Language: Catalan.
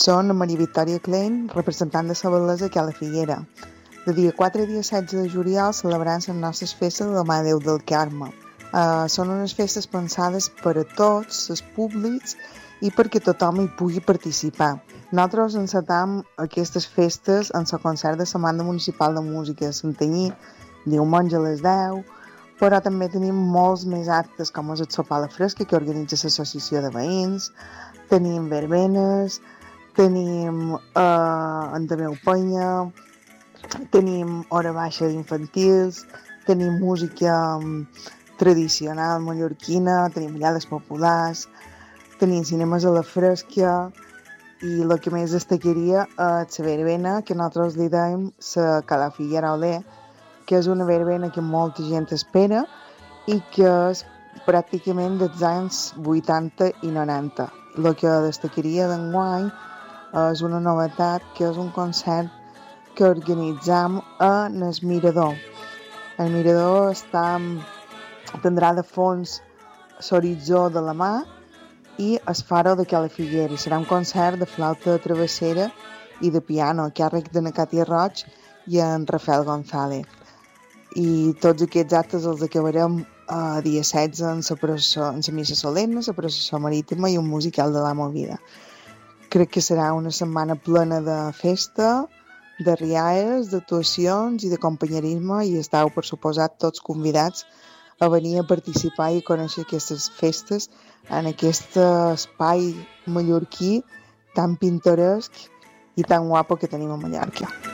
Són la Maria Victòria Klein, representant de la bellesa que a la Figuera. De dia 4 a dia 16 de juliol celebrant les nostres festes de la Mare de Déu del Carme. Són unes festes pensades per a tots els públics i perquè tothom hi pugui participar. Nosaltres encetam aquestes festes en el concert de la Banda Municipal de Música de Santanyí, diumenge a les 10, però també tenim molts més actes com és el sopar a la fresca que organitza l'Associació de Veïns, tenim verbenes, tenim en la meva penya, tenim hora baixa d'infantils, tenim música tradicional mallorquina, tenim ballades populars, tenim cinemes a la fresca i el que més destacaria és la verbena, que nosaltres li dèiem la Calafiguera Olé, que és una verbena que molta gent espera i que és pràcticament dels anys 80 i 90. El que destacaria d'enguany és una novetat, que és un concert que organitzam en el Mirador. El Mirador tindrà de fons l'horitzó de la mar i el faro de Cala Figuera. Serà un concert de flauta travessera i de piano, a càrrec de na Càtia Roig i en Rafael González. I tots aquests actes els acabarem dia 16 en la missa solemne, la processó marítima i un musical de la Movida. Crec que serà una setmana plena de festa, de rialles, d'actuacions i de companyerisme, i esteu, per suposat, tots convidats a venir a participar i a conèixer aquestes festes en aquest espai mallorquí tan pintoresc i tan guapo que tenim a Mallorca.